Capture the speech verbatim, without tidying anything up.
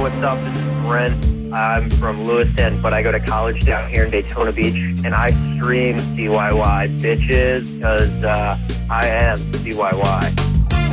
what's up? This is Brent. I'm from Lewiston, but I go to college down here in Daytona Beach, and I stream C Y Y, bitches, because uh, I am C Y Y.